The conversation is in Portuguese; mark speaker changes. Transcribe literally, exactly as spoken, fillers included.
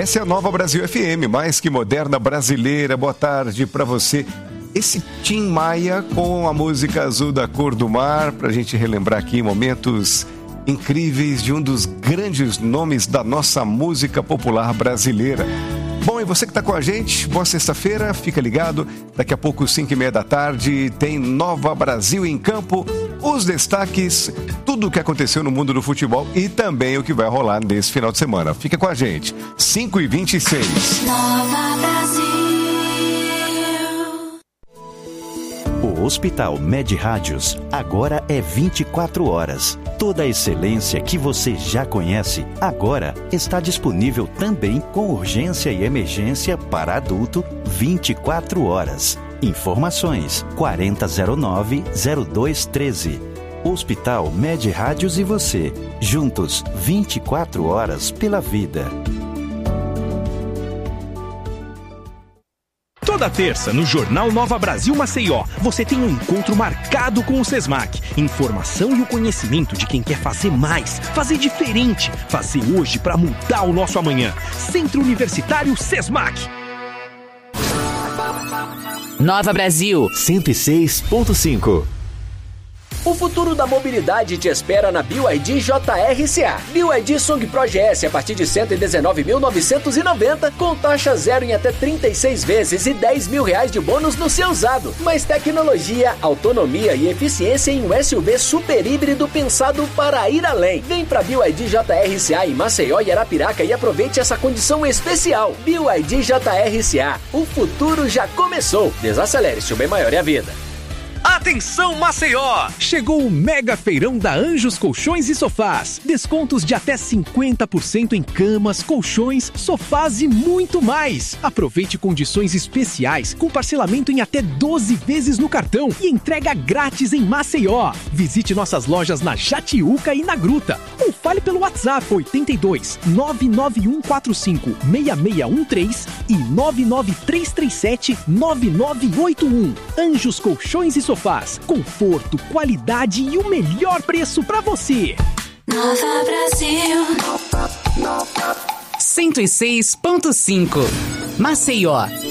Speaker 1: Essa é a Nova Brasil F M, mais que moderna brasileira. Boa tarde para você. Esse Tim Maia com a música Azul da Cor do Mar, pra gente relembrar aqui momentos incríveis de um dos grandes nomes da nossa música popular brasileira. Bom, e você que está com a gente, boa sexta-feira, fica ligado. Daqui a pouco, cinco e meia da tarde, tem Nova Brasil em Campo. Os destaques, tudo o que aconteceu no mundo do futebol e também o que vai rolar nesse final de semana. Fica com a gente, cinco e vinte e seis.
Speaker 2: Nova Brasil.
Speaker 3: O Hospital Med Rádios agora é vinte e quatro horas. Toda a excelência que você já conhece, agora está disponível também com urgência e emergência para adulto vinte e quatro horas. Informações quarenta zero nove zero dois treze. Hospital Med Rádios e você, juntos vinte e quatro horas pela vida.
Speaker 4: Toda terça, no Jornal Nova Brasil Maceió, você tem um encontro marcado com o SESMAC. Informação e o conhecimento de quem quer fazer mais, fazer diferente, fazer hoje para mudar o nosso amanhã. Centro Universitário SESMAC.
Speaker 5: Nova Brasil
Speaker 3: cento e seis ponto cinco.
Speaker 6: O futuro da mobilidade te espera na B Y D J R C A. B Y D Song Pro G S a partir de cento e dezenove mil novecentos e noventa, com taxa zero em até trinta e seis vezes e dez mil reais de bônus no seu usado. Mais tecnologia, autonomia e eficiência em um S U V super híbrido pensado para ir além. Vem pra B Y D J R C A em Maceió e Arapiraca e aproveite essa condição especial. B Y D J R C A, o futuro já começou. Desacelere, se o bem maior é a vida.
Speaker 4: Atenção Maceió! Chegou o mega feirão da Anjos Colchões e Sofás. Descontos de até cinquenta por cento em camas, colchões, sofás e muito mais. Aproveite condições especiais com parcelamento em até doze vezes no cartão e entrega grátis em Maceió. Visite nossas lojas na Jatiuca e na Gruta. Ou fale pelo WhatsApp oitenta e dois, nove nove um quatro cinco, seis seis um três e nove nove três três sete, nove nove oito um. Anjos Colchões e Sofás, conforto, qualidade e o melhor preço para você.
Speaker 2: Nova Brasil
Speaker 5: cento e seis ponto cinco. Maceió,